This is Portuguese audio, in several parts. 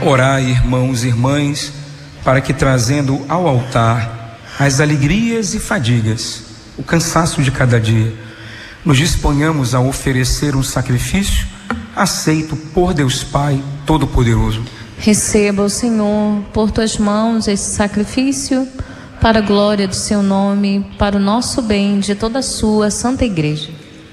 Orai, irmãos e irmãs, para que, trazendo ao altar as alegrias e fadigas, o cansaço de cada dia, nos disponhamos a oferecer um sacrifício aceito por Deus Pai Todo-Poderoso. Receba o Senhor por tuas mãos esse sacrifício, para a glória do seu nome, para o nosso bem, de toda a sua santa igreja.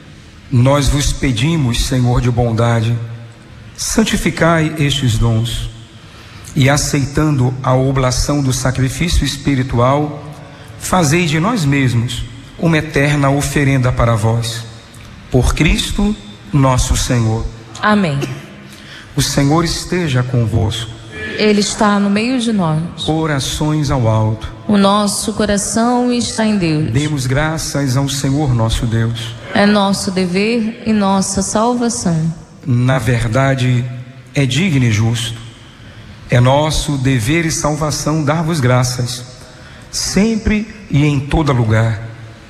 Nós vos pedimos, Senhor de bondade, santificai estes dons, e aceitando a oblação do sacrifício espiritual, fazei de nós mesmos uma eterna oferenda para vós. Por Cristo nosso Senhor. Amém. O Senhor esteja convosco. Ele está no meio de nós. Orações ao alto. O nosso coração está em Deus. Demos graças ao Senhor nosso Deus. É nosso dever e nossa salvação. Na verdade, é digno e justo. É nosso dever e salvação dar-vos graças, sempre e em todo lugar.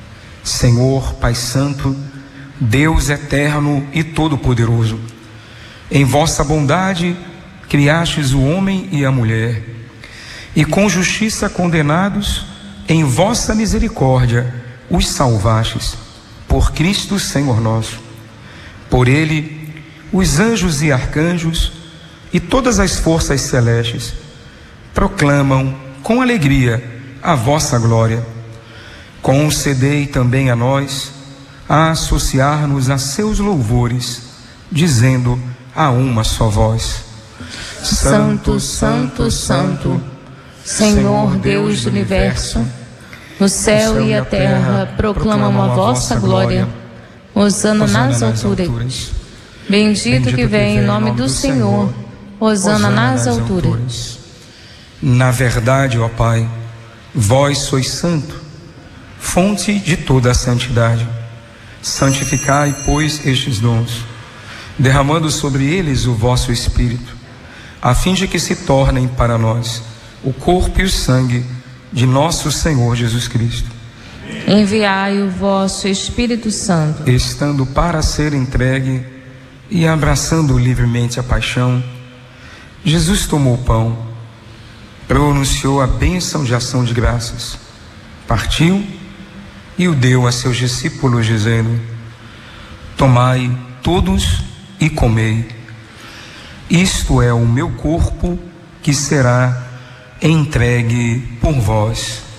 Senhor, Pai Santo, Deus eterno e todo-poderoso, em vossa bondade criastes o homem e a mulher, e com justiça condenados, em vossa misericórdia os salvastes, por Cristo Senhor nosso. Por ele, os anjos e arcanjos e todas as forças celestes proclamam com alegria a vossa glória. Concedei também a nós a associar-nos a seus louvores, dizendo a uma só voz: Santo, Santo, Santo, Senhor Deus do universo, o céu e a terra proclamam a vossa glória. Hosana nas alturas. Bendito que vem em nome do Senhor. Hosana nas alturas. Na verdade, ó Pai, vós sois santo, fonte de toda a santidade. Santificai, pois, estes dons, derramando sobre eles o vosso Espírito, a fim de que se tornem para nós o corpo e o sangue de nosso Senhor Jesus Cristo. Enviai o vosso Espírito Santo. Estando para ser entregue e abraçando livremente a paixão, Jesus tomou o pão, pronunciou a bênção de ação de graças, partiu e o deu a seus discípulos, dizendo: Tomai todos e comei. Isto é o meu corpo, que será entregue por vós.